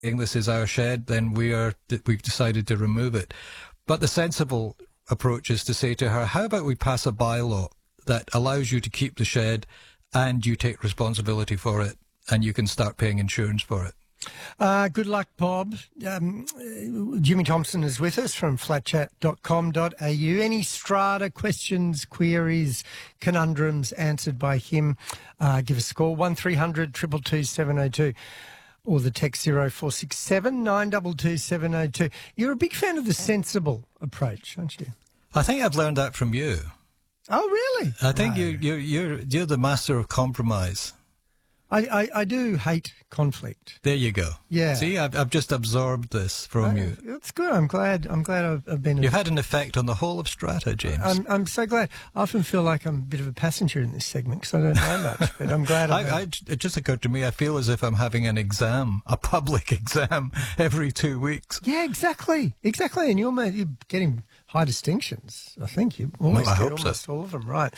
this is our shed, then we've decided to remove it. But the sensible approach is to say to her, how about we pass a bylaw that allows you to keep the shed and you take responsibility for it and you can start paying insurance for it. Good luck, Bob. Jimmy Thompson is with us from flatchat.com.au. Any strata questions, queries, conundrums answered by him, give us a call, 1300 222 702 or the text 0467 922 702. You're a big fan of the sensible approach, aren't you? I think I've learned that from you. Oh, really? I think you're the master of compromise. I do hate conflict. There you go. Yeah. See, I've just absorbed this from you. That's good. I'm glad I've been... You've had an effect on the whole of Strata, James. I'm so glad. I often feel like I'm a bit of a passenger in this segment because I don't know much, but I'm glad it just occurred to me, I feel as if I'm having an exam, a public exam, every 2 weeks. Yeah, exactly. And you're getting high distinctions, I think. You almost I get hope almost so. all of them, right.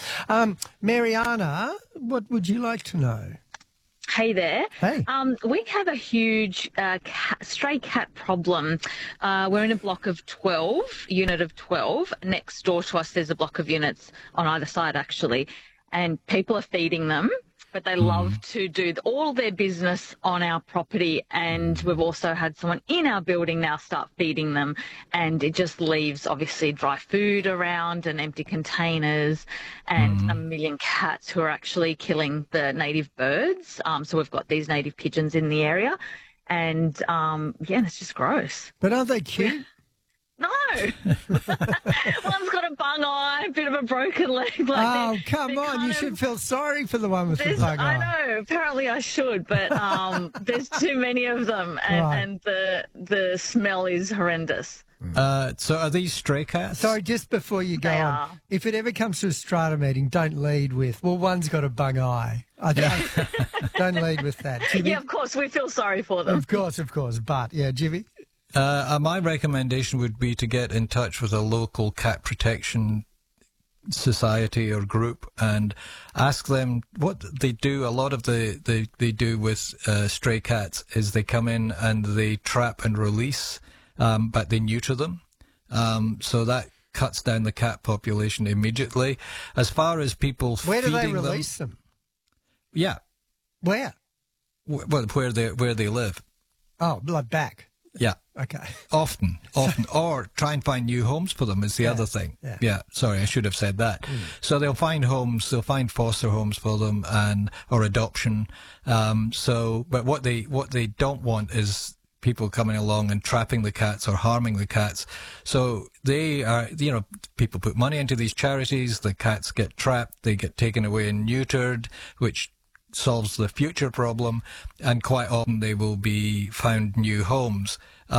Mariana, what would you like to know? Hey there. Hey. We have a huge stray cat problem. We're in a block of 12, unit of 12. Next door to us, there's a block of units on either side, actually, and people are feeding them, but they love to do all their business on our property, and we've also had someone in our building now start feeding them, and it just leaves, obviously, dry food around and empty containers and a million cats who are actually killing the native birds. So we've got these native pigeons in the area, and, it's just gross. But aren't they cute? No. One's got a bung eye, a bit of a broken leg. Oh, come on. You should feel sorry for the one with the bung eye. I know. Apparently I should, but there's too many of them, and the smell is horrendous. So are these stray cats? Sorry, just before you go on, if it ever comes to a strata meeting, don't lead with, well, one's got a bung eye. Don't lead with that. Jimmy? Yeah, of course, we feel sorry for them. Of course. But, yeah, Jimmy? My recommendation would be to get in touch with a local cat protection society or group and ask them what they do. A lot of they do with stray cats is they come in and they trap and release, but they neuter them. So that cuts down the cat population immediately. As far as people where do feeding they release them? Yeah. Where? Well, where they live. Oh, like back. Yeah. Okay. Often. Or try and find new homes for them is the other thing. Yeah. Sorry, I should have said that. So they'll find foster homes for them or adoption. But what they don't want is people coming along and trapping the cats or harming the cats. So they are, people put money into these charities, the cats get trapped, they get taken away and neutered, which solves the future problem, and quite often they will be found new homes.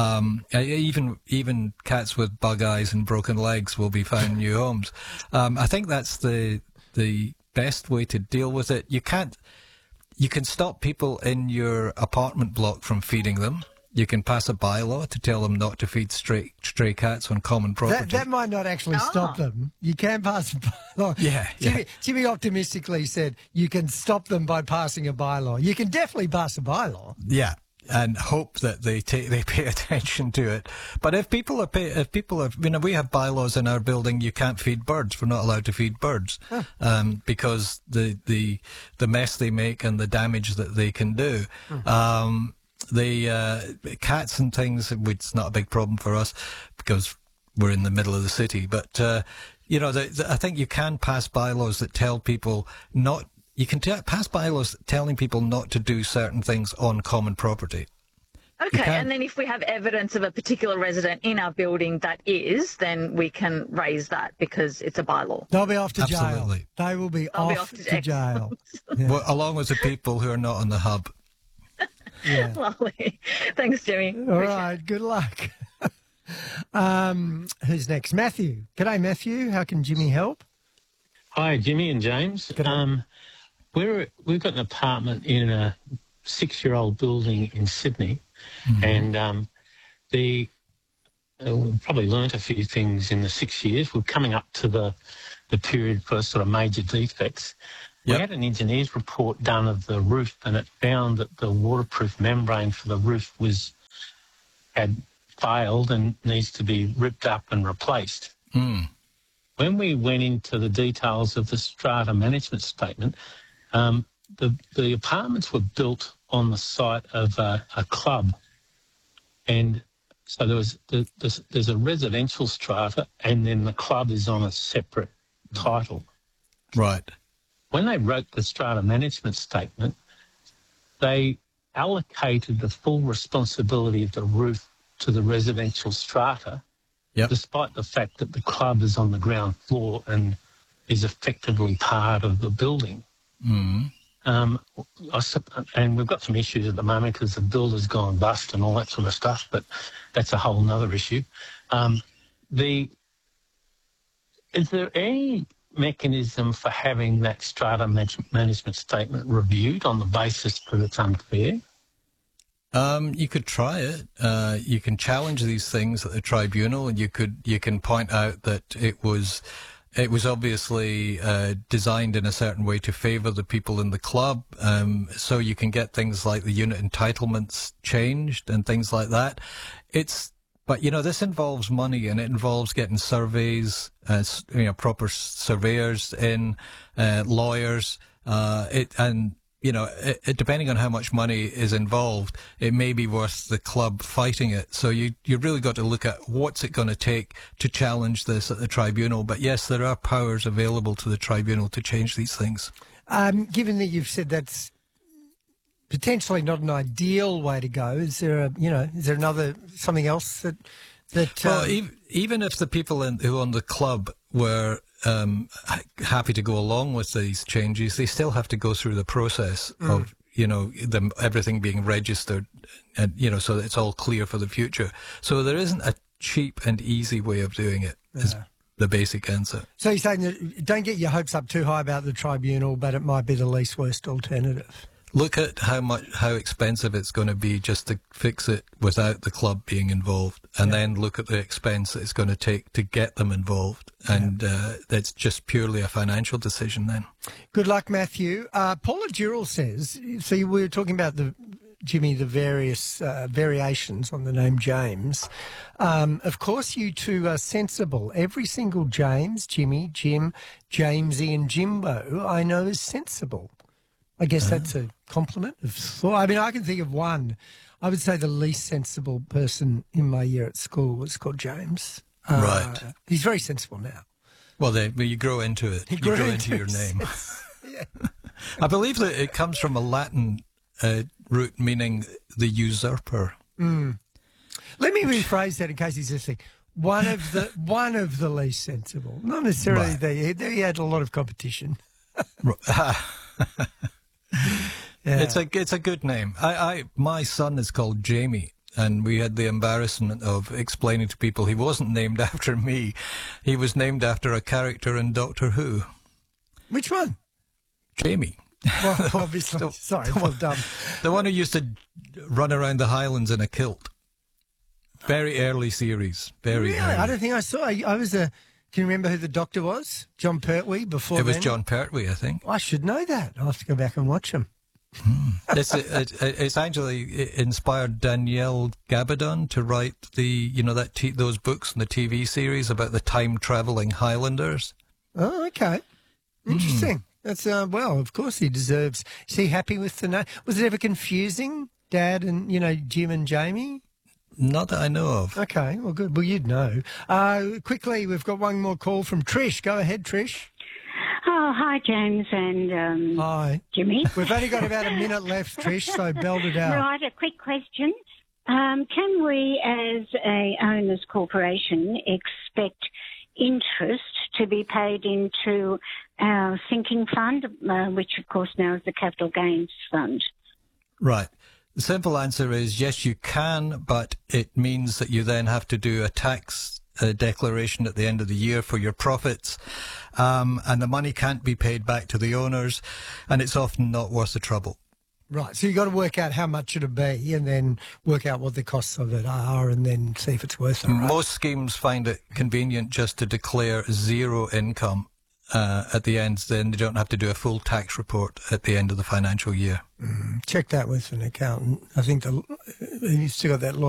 Even cats with bug eyes and broken legs will be found new homes. I think that's the best way to deal with it. You can stop people in your apartment block from feeding them. You can pass a bylaw to tell them not to feed stray cats on common property. That might not actually stop them. You can pass a bylaw. Yeah. Jimmy optimistically said you can stop them by passing a bylaw. You can definitely pass a bylaw. Yeah. And hope that they pay attention to it. But if people are, we have bylaws in our building. You can't feed birds. We're not allowed to feed birds, because the mess they make and the damage that they can do. The cats and things, it's not a big problem for us because we're in the middle of the city. But I think you can pass bylaws that tell people not. You can pass bylaws telling people not to do certain things on common property. Okay, and then if we have evidence of a particular resident in our building that is, then we can raise that because it's a bylaw. They'll be off to jail. Absolutely. They will be off to jail. Yeah. Well, along with the people who are not on the hub. Yeah. Lovely. Thanks, Jimmy. All right, good luck. Who's next? Matthew. G'day, Matthew. How can Jimmy help? Hi, Jimmy and James. We've got an apartment in a 6-year-old building in Sydney, and we've probably learnt a few things in the 6 years. We're coming up to the period for sort of major defects. Yep. We had an engineer's report done of the roof, and it found that the waterproof membrane for the roof was had failed and needs to be ripped up and replaced. When we went into the details of the strata management statement, the apartments were built on the site of a club, and so there's a residential strata, and then the club is on a separate title. Right. When they wrote the strata management statement, they allocated the full responsibility of the roof to the residential strata, despite the fact that the club is on the ground floor and is effectively part of the building. And we've got some issues at the moment because the builder's gone bust and all that sort of stuff, but that's a whole other issue. Is there any mechanism for having that strata management statement reviewed on the basis that it's unfair? You could try it. You can challenge these things at the tribunal, and you can point out that it was obviously designed in a certain way to favour the people in the club. So you can get things like the unit entitlements changed and things like that. But this involves money, and it involves getting surveys, proper surveyors in, lawyers, depending on how much money is involved, it may be worth the club fighting it. So you really got to look at what's it going to take to challenge this at the tribunal. But yes, there are powers available to the tribunal to change these things. Given that you've said that's potentially not an ideal way to go, is there something else that well, even if the people who own the club were happy to go along with these changes, they still have to go through the process of everything being registered, and so that it's all clear for the future. So there isn't a cheap and easy way of doing it. Is the basic answer. So you're saying that don't get your hopes up too high about the tribunal, but it might be the least worst alternative. Look at how expensive it's going to be just to fix it without the club being involved, and then look at the expense that it's going to take to get them involved, and that's just purely a financial decision then. Good luck, Matthew. Paula Durrell says, so we were talking about the various variations on the name James. Of course, you two are sensible. Every single James, Jimmy, Jim, Jamesy and Jimbo I know is sensible. I guess that's a compliment of thought. I mean, I can think of one. I would say the least sensible person in my year at school was called James. Right. He's very sensible now. Well, you grow into it. You grow into your name. I believe that it comes from a Latin root meaning the usurper. Let me rephrase that in case he's listening. One of the least sensible. Not necessarily he had a lot of competition. It's a good name. My son is called Jamie, and we had the embarrassment of explaining to people he wasn't named after me. He was named after a character in Doctor Who. Which one? Jamie. Well, obviously. Sorry, well done. The one who used to run around the Highlands in a kilt. Very early series. Very early. I don't think I saw. Can you remember who the Doctor was? John Pertwee before It was John Pertwee, I think. I should know that. I'll have to go back and watch him. It's actually inspired Danielle Gabaldon to write those books and the TV series about the time-travelling Highlanders. Oh, okay. Interesting. That's, of course he deserves. Is he happy with the name? Was it ever confusing, Dad and, Jim and Jamie? Not that I know of. Okay, well, good. Well, you'd know. Quickly, we've got one more call from Trish. Go ahead, Trish. Oh, hi, James and hi, Jimmy. We've only got about a minute left, Trish, so belt it out. Right, a quick question. Can we, as a owners corporation, expect interest to be paid into our sinking fund, which, of course, now is the capital gains fund? Right. The simple answer is yes, you can, but it means that you then have to do a tax declaration at the end of the year for your profits, and the money can't be paid back to the owners, and it's often not worth the trouble. Right, so you've got to work out how much it'll be and then work out what the costs of it are and then see if it's worth it. Right? Most schemes find it convenient just to declare zero income at the end, then they don't have to do a full tax report at the end of the financial year. Check that with an accountant. I think you've still got that lawyer.